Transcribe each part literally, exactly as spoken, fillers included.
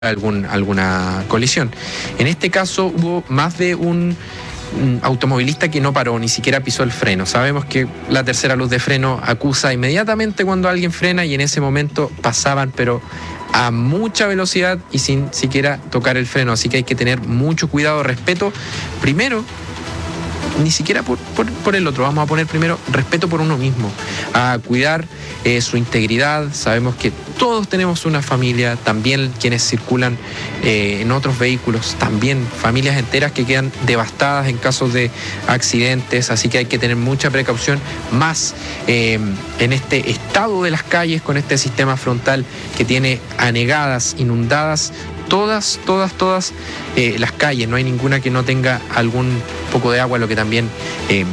algún, alguna colisión. En este caso hubo más de un, un automovilista que no paró, ni siquiera pisó el freno. Sabemos que la tercera luz de freno acusa inmediatamente cuando alguien frena y en ese momento pasaban, pero a mucha velocidad y sin siquiera tocar el freno. Así que hay que tener mucho cuidado, respeto. Primero, ni siquiera por, por, por el otro, vamos a poner primero respeto por uno mismo, a cuidar eh, su integridad. Sabemos que todos tenemos una familia, también quienes circulan eh, en otros vehículos, también familias enteras que quedan devastadas en casos de accidentes, así que hay que tener mucha precaución, más eh, en este estado de las calles, con este sistema frontal que tiene anegadas, inundadas, todas, todas, todas eh, las calles, no hay ninguna que no tenga algún poco de agua, lo que también eh,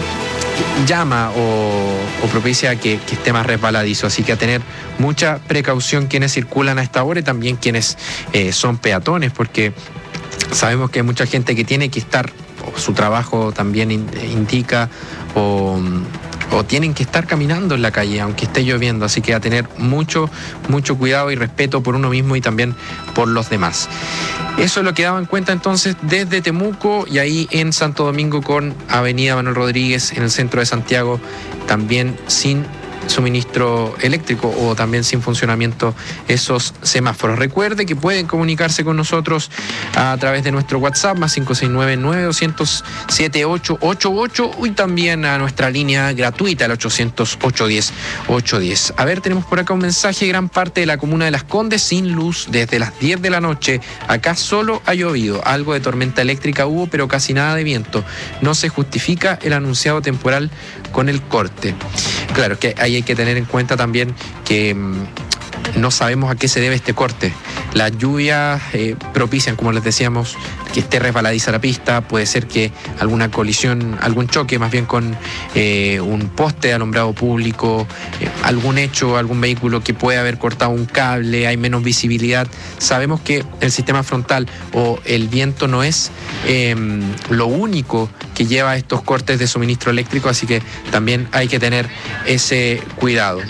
llama o, o propicia que, que esté más resbaladizo. Así que a tener mucha precaución quienes circulan a esta hora y también quienes eh, son peatones, porque sabemos que hay mucha gente que tiene que estar, o su trabajo también indica, o... o tienen que estar caminando en la calle aunque esté lloviendo, así que a tener mucho, mucho cuidado y respeto por uno mismo y también por los demás. Eso es lo que daban cuenta entonces desde Temuco, y ahí en Santo Domingo con Avenida Manuel Rodríguez en el centro de Santiago, también sin suministro eléctrico o también sin funcionamiento esos semáforos. Recuerde que pueden comunicarse con nosotros a través de nuestro WhatsApp más cinco seis nueve, nueve dos cero cero, siete ocho ocho ocho y también a nuestra línea gratuita al ochocientos, ochocientos diez, ochocientos diez. A ver, tenemos por acá un mensaje: gran parte de la comuna de Las Condes sin luz desde las diez de la noche. Acá solo ha llovido, algo de tormenta eléctrica hubo, pero casi nada de viento. No se justifica el anunciado temporal con el corte. Claro que ahí hay que tener en cuenta también que mmm, no sabemos a qué se debe este corte. Las lluvias eh, propician, como les decíamos, que esté resbaladiza la pista. Puede ser que alguna colisión, algún choque más bien con eh, un poste de alumbrado público, eh, algún hecho, algún vehículo que puede haber cortado un cable, hay menos visibilidad. Sabemos que el sistema frontal o el viento no es eh, lo único que lleva a estos cortes de suministro eléctrico, así que también hay que tener ese cuidado.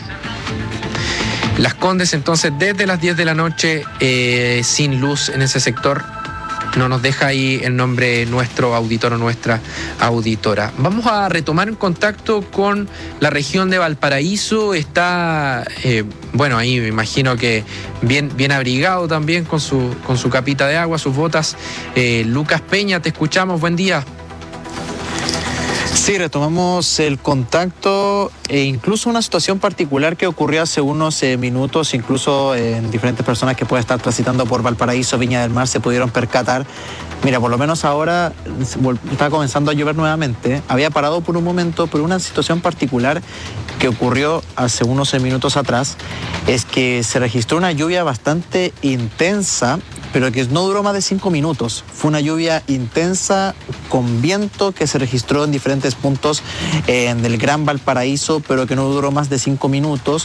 Las Condes entonces desde las diez de la noche eh, sin luz en ese sector. No nos deja ahí el nombre nuestro auditor o nuestra auditora. Vamos a retomar el contacto con la región de Valparaíso. Está, eh, bueno, ahí me imagino que bien, bien abrigado también con su, con su capita de agua, sus botas. Eh, Lucas Peña, te escuchamos, buen día. Sí, retomamos el contacto e incluso una situación particular que ocurrió hace unos eh, minutos, incluso en eh, diferentes personas que pueden estar transitando por Valparaíso, Viña del Mar, se pudieron percatar. Mira, por lo menos ahora está comenzando a llover nuevamente. Había parado por un momento, pero una situación particular que ocurrió hace unos minutos atrás es que se registró una lluvia bastante intensa, pero que no duró más de cinco minutos. Fue una lluvia intensa con viento que se registró en diferentes puntos eh, del Gran Valparaíso, pero que no duró más de cinco minutos.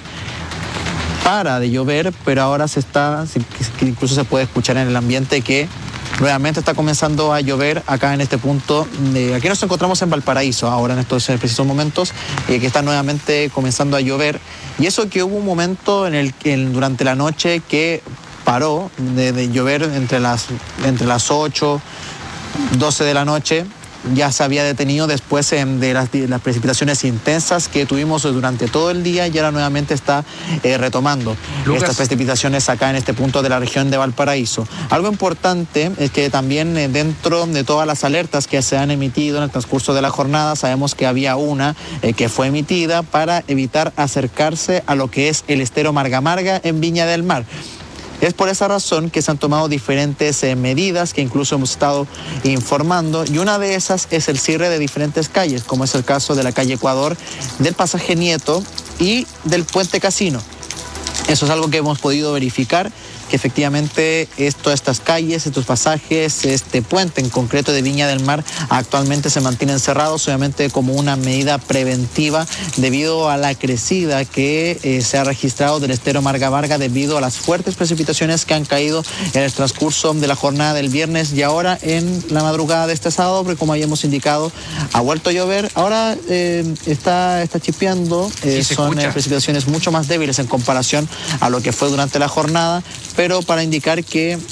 Para de llover, pero ahora se está, incluso se puede escuchar en el ambiente que nuevamente está comenzando a llover acá en este punto. Eh, aquí nos encontramos en Valparaíso, ahora en estos precisos momentos, eh, que está nuevamente comenzando a llover. Y eso que hubo un momento en el que durante la noche que paró de, de llover entre las, entre las ocho, doce de la noche. Ya se había detenido después eh, de, las, de las precipitaciones intensas que tuvimos durante todo el día, y ahora nuevamente está eh, retomando Lucas. Estas precipitaciones acá en este punto de la región de Valparaíso. Algo importante es que también eh, dentro de todas las alertas que se han emitido en el transcurso de la jornada, sabemos que había una eh, que fue emitida para evitar acercarse a lo que es el estero Marga Marga en Viña del Mar. Es por esa razón que se han tomado diferentes eh, medidas que incluso hemos estado informando, y una de esas es el cierre de diferentes calles, como es el caso de la calle Ecuador, del pasaje Nieto y del puente Casino. Eso es algo que hemos podido verificar, que efectivamente esto, estas calles, estos pasajes, este puente en concreto de Viña del Mar actualmente se mantienen cerrados, obviamente como una medida preventiva debido a la crecida que eh, se ha registrado del estero Marga Marga debido a las fuertes precipitaciones que han caído en el transcurso de la jornada del viernes y ahora en la madrugada de este sábado, porque como habíamos indicado, ha vuelto a llover. Ahora eh, está, está chispeando, eh, sí, son eh, precipitaciones mucho más débiles en comparación a lo que fue durante la jornada, pero para indicar que